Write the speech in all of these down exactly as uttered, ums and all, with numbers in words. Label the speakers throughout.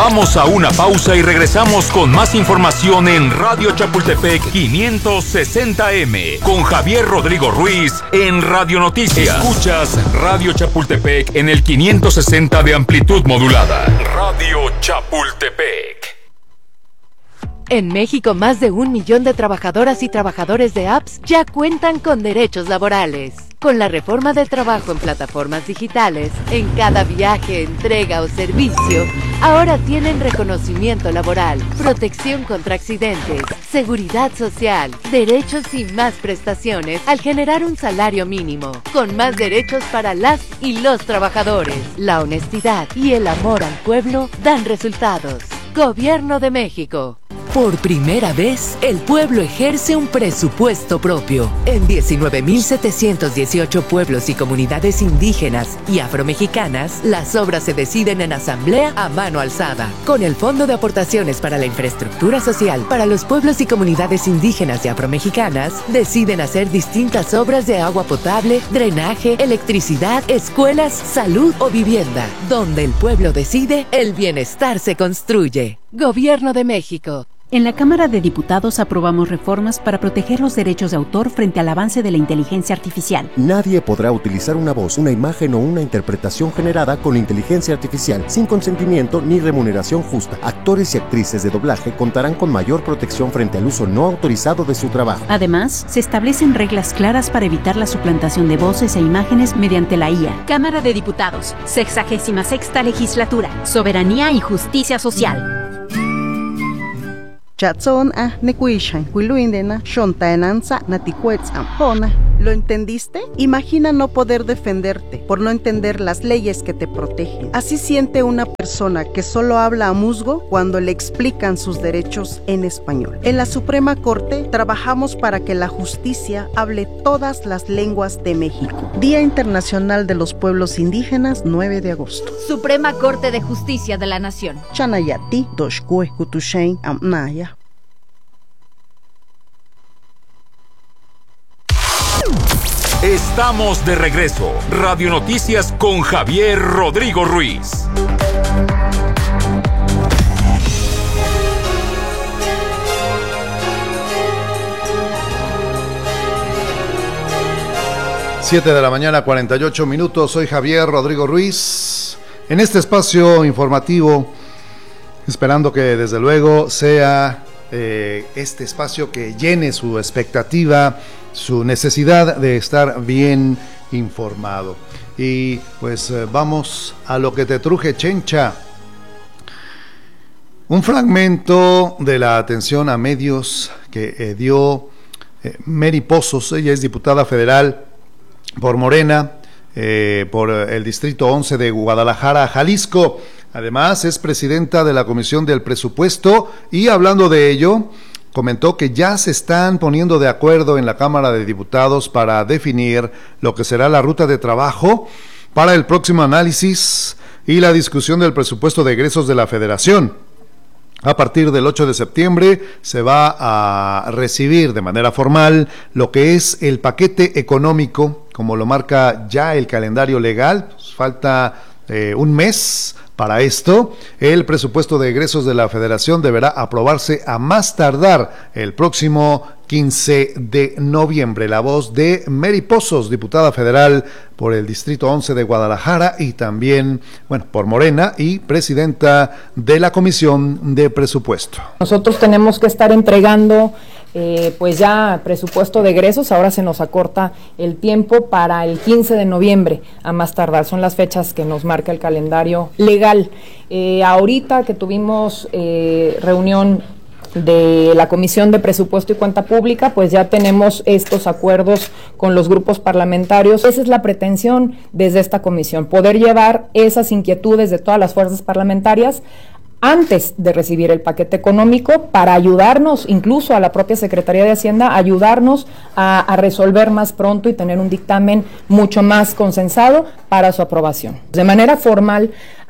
Speaker 1: Vamos a una pausa y regresamos con más información en Radio Chapultepec quinientos sesenta M con Javier Rodrigo Ruiz en Radio Noticias. Escuchas Radio Chapultepec en el quinientos sesenta de amplitud modulada. Radio Chapultepec.
Speaker 2: En México, más de un millón de trabajadoras y trabajadores de apps ya cuentan con derechos laborales. Con la reforma del trabajo en plataformas digitales, en cada viaje, entrega o servicio, ahora tienen reconocimiento laboral, protección contra accidentes, seguridad social, derechos y más prestaciones al generar un salario mínimo, con más derechos para las y los trabajadores. La honestidad y el amor al pueblo dan resultados. Gobierno de México.
Speaker 3: Por primera vez, el pueblo ejerce un presupuesto propio. En diecinueve mil setecientos dieciocho pueblos y comunidades indígenas y afromexicanas, las obras se deciden en asamblea a mano alzada. Con el Fondo de Aportaciones para la Infraestructura Social para los pueblos y comunidades indígenas y afromexicanas, deciden hacer distintas obras de agua potable, drenaje, electricidad, escuelas, salud o vivienda. Donde el pueblo decide, el bienestar se construye.
Speaker 2: Gobierno de México.
Speaker 4: En la Cámara de Diputados aprobamos reformas para proteger los derechos de autor frente al avance de la inteligencia artificial.
Speaker 5: Nadie podrá utilizar una voz, una imagen o una interpretación generada con inteligencia artificial sin consentimiento ni remuneración justa. Actores y actrices de doblaje contarán con mayor protección frente al uso no autorizado de su trabajo.
Speaker 4: Además, se establecen reglas claras para evitar la suplantación de voces e imágenes mediante la I A.
Speaker 6: Cámara de Diputados, sexagésima sexta legislatura, soberanía y justicia social.
Speaker 7: Chatson a nekuishan, huiluindena, shontaenanza, naticuetzam, jona. ¿Lo entendiste? Imagina no poder defenderte por no entender las leyes que te protegen. Así siente una persona que solo habla a musgo cuando le explican sus derechos en español. En la Suprema Corte trabajamos para que la justicia hable todas las lenguas de México. Día Internacional de los Pueblos Indígenas, nueve de agosto.
Speaker 6: Suprema Corte de Justicia de la Nación.
Speaker 7: Chanayati, Doshkue, Kutushain, Amnaya.
Speaker 1: Estamos de regreso. Radio Noticias con Javier Rodrigo Ruiz.
Speaker 8: Siete de la mañana, cuarenta y ocho minutos. Soy Javier Rodrigo Ruiz. En este espacio informativo, esperando que desde luego sea eh, este espacio que llene su expectativa, su necesidad de estar bien informado. Y pues eh, vamos a lo que te truje, Chencha. Un fragmento de la atención a medios que eh, dio eh, Mary Pozos. Ella es diputada federal por Morena, eh, por el distrito once de Guadalajara, Jalisco. Además es presidenta de la Comisión del Presupuesto y, hablando de ello, comentó que ya se están poniendo de acuerdo en la Cámara de Diputados para definir lo que será la ruta de trabajo para el próximo análisis y la discusión del presupuesto de egresos de la Federación. A partir del ocho de septiembre se va a recibir de manera formal lo que es el paquete económico, como lo marca ya el calendario legal. Pues falta eh, un mes para esto. El presupuesto de egresos de la Federación deberá aprobarse a más tardar el próximo quince de noviembre. La voz de Mary Pozos, diputada federal por el distrito once de Guadalajara y también, bueno, por Morena y presidenta de la Comisión de Presupuesto.
Speaker 9: Nosotros tenemos que estar entregando eh, pues ya presupuesto de egresos. Ahora se nos acorta el tiempo para el quince de noviembre a más tardar. Son las fechas que nos marca el calendario legal. Eh, ahorita que tuvimos eh, reunión de la Comisión de Presupuesto y Cuenta Pública, pues ya tenemos estos acuerdos con los grupos parlamentarios. Esa es la pretensión desde esta comisión, poder llevar esas inquietudes de todas las fuerzas parlamentarias antes de recibir el paquete económico para ayudarnos, incluso a la propia Secretaría de Hacienda, ayudarnos a, a resolver más pronto y tener un dictamen mucho más consensado para su aprobación. De manera formal,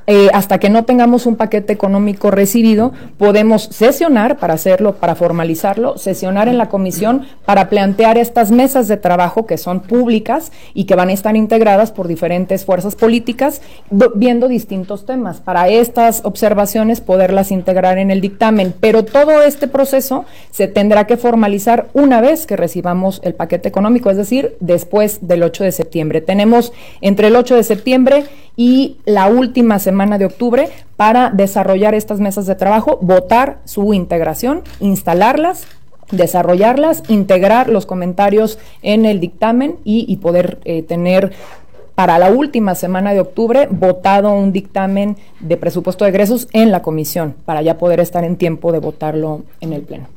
Speaker 9: Eh, hasta que no tengamos un paquete económico recibido, podemos sesionar para hacerlo, para formalizarlo, sesionar en la comisión para plantear estas mesas de trabajo que son públicas y que van a estar integradas por diferentes fuerzas políticas, do, viendo distintos temas. Para estas observaciones poderlas integrar en el dictamen, pero todo este proceso se tendrá que formalizar una vez que recibamos el paquete económico, es decir, después del ocho de septiembre. Tenemos entre el ocho de septiembre y la última semana de octubre para desarrollar estas mesas de trabajo, votar su integración, instalarlas, desarrollarlas, integrar los comentarios en el dictamen y, y poder eh, tener para la última semana de octubre votado un dictamen de presupuesto de egresos en la comisión, para ya poder estar en tiempo de votarlo en el Pleno.